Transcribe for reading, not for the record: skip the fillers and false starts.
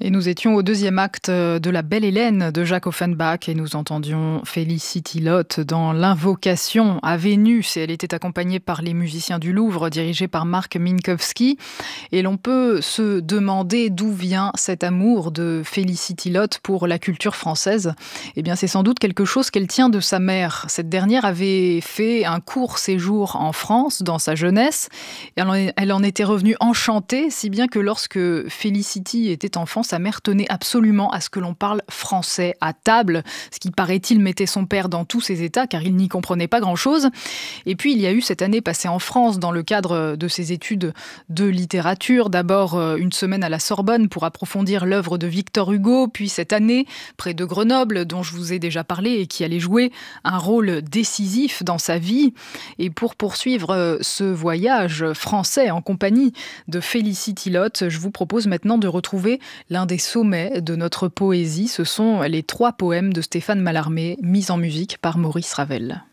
Et nous étions au deuxième acte de La Belle Hélène de Jacques Offenbach et nous entendions Felicity Lotte dans l'invocation à Vénus. Et elle était accompagnée par les musiciens du Louvre, dirigés par Marc Minkowski. Et l'on peut se demander d'où vient cet amour de Felicity Lotte pour la culture française. Eh bien, c'est sans doute quelque chose qu'elle tient de sa mère. Cette dernière avait fait un court séjour en France dans sa jeunesse. Et elle en était revenue enchantée, si bien que lorsque Felicity était enfant, sa mère tenait absolument à ce que l'on parle français à table, ce qui, paraît-il, mettait son père dans tous ses états, car il n'y comprenait pas grand-chose. Et puis, il y a eu cette année passée en France, dans le cadre de ses études de littérature. D'abord, une semaine à la Sorbonne pour approfondir l'œuvre de Victor Hugo, puis cette année, près de Grenoble, dont je vous ai déjà parlé et qui allait jouer un rôle décisif dans sa vie. Et pour poursuivre ce voyage français en compagnie de Felicity Lotte, je vous propose maintenant de retrouver l'un des sommets de notre poésie. Ce sont les 3 poèmes de Stéphane Mallarmé, mis en musique par Maurice Ravel.